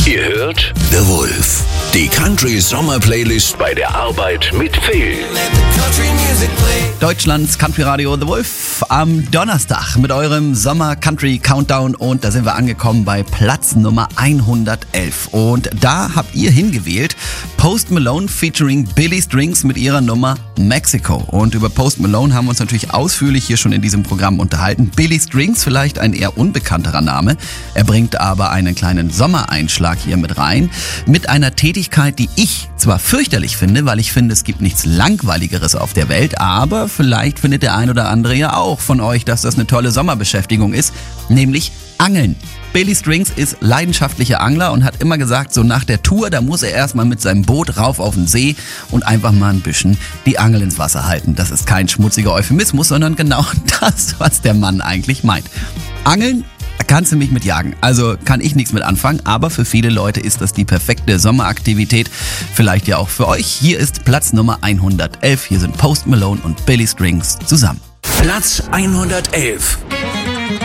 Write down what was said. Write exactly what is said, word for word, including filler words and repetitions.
Ihr hört The Wolf, die Country Sommer Playlist bei der Arbeit mit Phil. Deutschlands Country Radio The Wolf am Donnerstag mit eurem Sommer Country Countdown und da sind wir angekommen bei Platz Nummer hundertelf und da habt ihr hingewählt Post Malone featuring Billy Strings mit ihrer Nummer Mexico und über Post Malone haben wir uns natürlich ausführlich hier schon in diesem Programm unterhalten. Billy Strings, vielleicht ein eher unbekannterer Name, er bringt aber einen kleinen Sommereinschlag hier mit rein, mit einer Tätigkeit, die ich zwar fürchterlich finde, weil ich finde, es gibt nichts Langweiligeres auf der Welt, aber vielleicht findet der ein oder andere ja auch von euch, dass das eine tolle Sommerbeschäftigung ist, nämlich Angeln. Billy Strings ist leidenschaftlicher Angler und hat immer gesagt, so nach der Tour, da muss er erstmal mit seinem Boot rauf auf den See und einfach mal ein bisschen die Angel ins Wasser halten. Das ist kein schmutziger Euphemismus, sondern genau das, was der Mann eigentlich meint. Angeln kannst du mich mit jagen, also kann ich nichts mit anfangen, aber für viele Leute ist das die perfekte Sommeraktivität, vielleicht ja auch für euch. Hier ist Platz Nummer hundertelf, hier sind Post Malone und Billy Strings zusammen. Platz hundertelf.